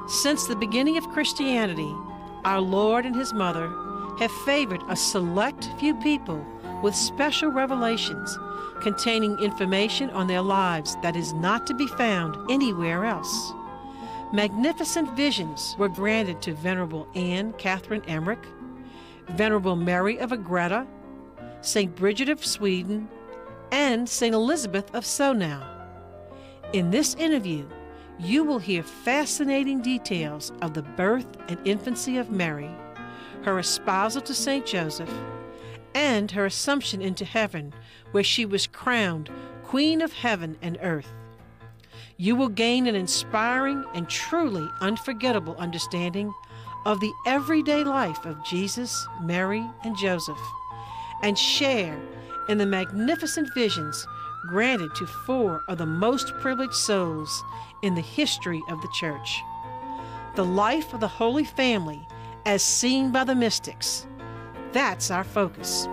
Since the beginning of Christianity, our Lord and His Mother have favored a select few people with special revelations containing information on their lives that is not to be found anywhere else. Magnificent visions were granted to Venerable Anne Catherine Emmerich, Venerable Mary of Agreda, St. Bridget of Sweden, and St. Elizabeth of Sonau. In this interview, you will hear fascinating details of the birth and infancy of Mary, her espousal to St. Joseph, and her assumption into heaven, where she was crowned Queen of Heaven and Earth. You will gain an inspiring and truly unforgettable understanding of the everyday life of Jesus, Mary, and Joseph, and share in the magnificent visions granted to 4 of the most privileged souls in the history of the Church. The life of the Holy Family as seen by the mystics. That's our focus.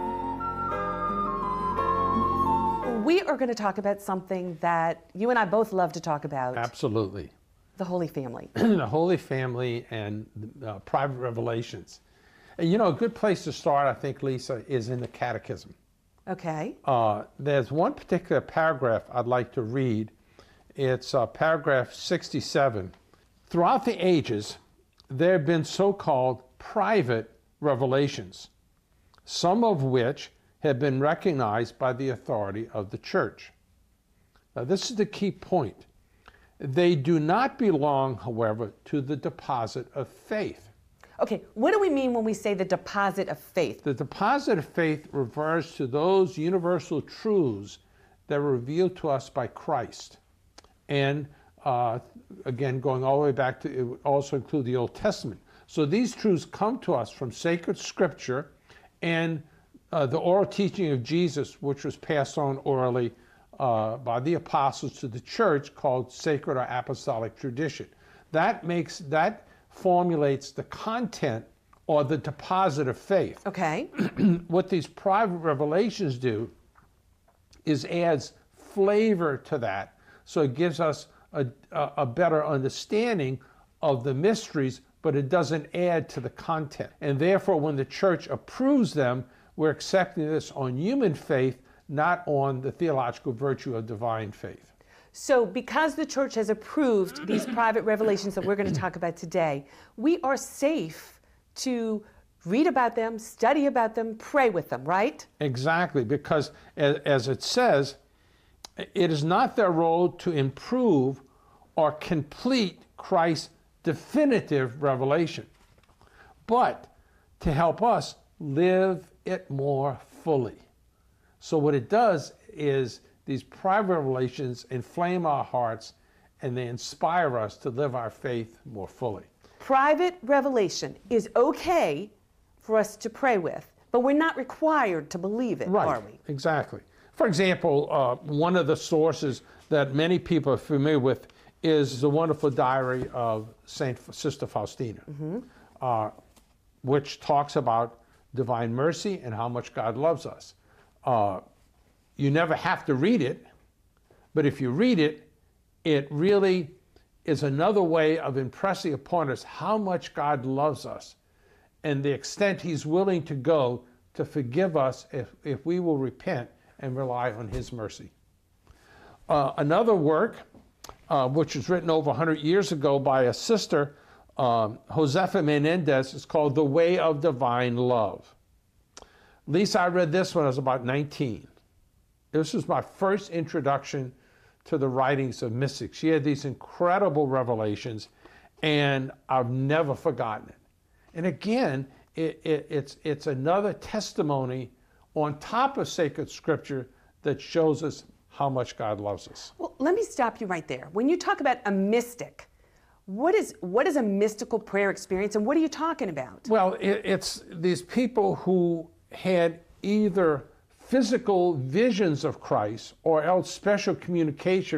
We are going to talk about something that you and I both love to talk about. Absolutely. The Holy Family. The Holy Family and private revelations. And you know, a good place to start, I think, Lisa, is in the Catechism. Okay. There's one particular paragraph I'd like to read. It's paragraph 67. Throughout the ages, there have been so-called private revelations, some of which have been recognized by the authority of the Church. Now, this is the key point. They do not belong, however, to the deposit of faith. Okay, what do we mean when we say the deposit of faith? The deposit of faith refers to those universal truths that were revealed to us by Christ. And again, going all the way back to, it would also include the Old Testament. So these truths come to us from sacred scripture and the oral teaching of Jesus, which was passed on orally by the apostles to the church, called sacred or apostolic tradition. That formulates the content or the deposit of faith. Okay. What these private revelations do is adds flavor to that, so it gives us a better understanding of the mysteries, but it doesn't add to the content. And therefore, when the church approves them, we're accepting this on human faith, not on the theological virtue of divine faith. So because the church has approved these private revelations that we're going to talk about today, we are safe to read about them, study about them, pray with them, right? Exactly, because as it says, it is not their role to improve or complete Christ's definitive revelation, but to help us live it more fully. So what it does is these private revelations inflame our hearts and they inspire us to live our faith more fully. Private revelation is okay for us to pray with, but we're not required to believe it, right, are we? Exactly. For example, one of the sources that many people are familiar with is the wonderful diary of Sister Faustina, which talks about divine mercy and how much God loves us. You never have to read it, but if you read it, it really is another way of impressing upon us how much God loves us and the extent He's willing to go to forgive us if we will repent and rely on His mercy. Another work, which was written over 100 years ago by a sister, Josefa Menendez, is called The Way of Divine Love. Lisa, I read this when I was about 19. This was my first introduction to the writings of mystics. She had these incredible revelations, and I've never forgotten it. And again, it's another testimony on top of sacred scripture that shows us how much God loves us. Well, let me stop you right there. When you talk about a mystic, what is a mystical prayer experience, and what are you talking about? Well, it's these people who had either physical visions of Christ or else special communication